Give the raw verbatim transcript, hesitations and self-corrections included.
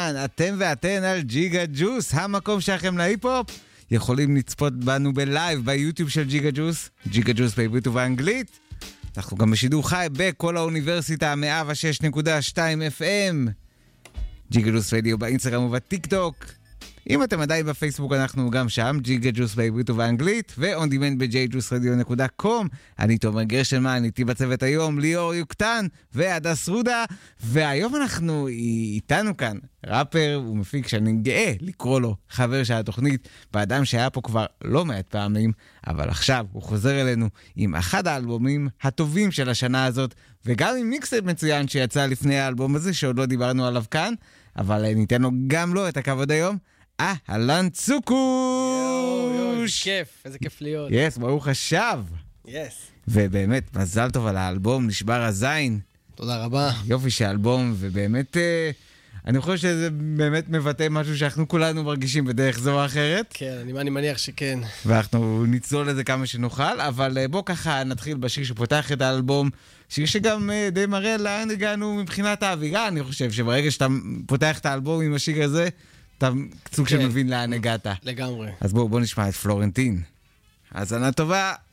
יוקטן, אתם ואתן על ג'יגה ג'וס, המקום שלכם להיפ-הופ. יכולים לצפות בנו בלייב ביוטיוב של ג'יגה ג'וס, ג'יגה ג'וס בעברית ובאנגלית. אנחנו גם בשידור חי בכל האוניברסיטה מאה ושש נקודה שתיים אף אם, ג'יגה ג'וס רדיו באינסטגרם ובטיק טוק. אם אתם עדיין בפייסבוק אנחנו גם שם, ג'יגה ג'וס בעברית ובאנגלית, ו-on demand ב-ג'יי ג'וס רדיו דוט קום. אני תומר גרשנמן, איתי בצוות היום ליאור יוקטן והדס רודה, והיום אנחנו איתנו כאן ראפר ומפיק שאני גאה לקרוא לו חבר של התוכנית, באדם שהיה פה כבר לא מעט פעמים, אבל עכשיו הוא חוזר אלינו עם אחד האלבומים הטובים של השנה הזאת, וגם עם מיקסט מצוין שיצא לפני האלבום הזה שעוד לא דיברנו עליו כאן, אבל ניתן לו גם לו את הכבוד היום. אה, אהלן צוקוש! יואו, יואו, איזה כיף, איזה כיף להיות. יס, ברוך השב. יס. ובאמת, מזל טוב על האלבום, נשבר הזין. תודה רבה. יופי שהאלבום, ובאמת, אני חושב שזה באמת מבטא משהו שאנחנו כולנו מרגישים בדרך זו או אחרת. כן, אני, אני מניח שכן. ואנחנו נצלול לזה כמה שנוכל, אבל בוא ככה נתחיל בשיר שפותח את האלבום, שיר שגם די מראה לאן הגענו מבחינת האווירה, אני חושב שברגע שאתה פותח את האלבום עם השיר הזה, אתה סוג שמבין לאן הגעת. לגמרי. אז בואו בוא נשמע את פלורנטין. האזנה טובה.